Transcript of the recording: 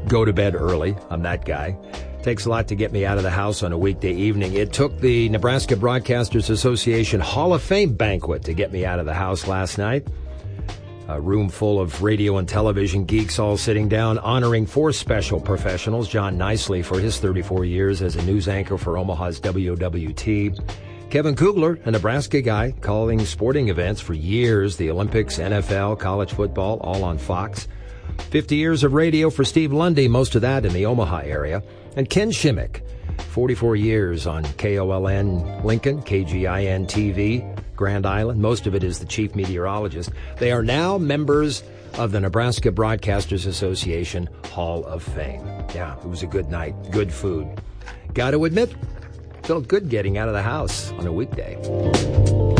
go to bed early. I'm that guy. Takes a lot to get me out of the house on a weekday evening. It took the Nebraska Broadcasters Association Hall of Fame banquet to get me out of the house last night. A room full of radio and television geeks all sitting down, honoring 4 special professionals. John Nicely for his 34 years as a news anchor for Omaha's WOWT. Kevin Kugler, a Nebraska guy, calling sporting events for years, the Olympics, NFL, college football, all on Fox. 50 years of radio for Steve Lundy, most of that in the Omaha area. And Ken Shimmick, 44 years on KOLN Lincoln, KGIN TV, Grand Island. Most of it is the chief meteorologist. They are now members of the Nebraska Broadcasters Association Hall of Fame. Yeah, it was a good night, good food. Got to admit, felt good getting out of the house on a weekday.